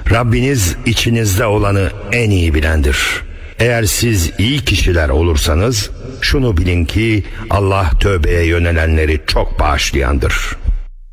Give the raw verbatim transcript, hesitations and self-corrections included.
Rabbiniz içinizde olanı en iyi bilendir. Eğer siz iyi kişiler olursanız şunu bilin ki Allah tövbeye yönelenleri çok bağışlayandır.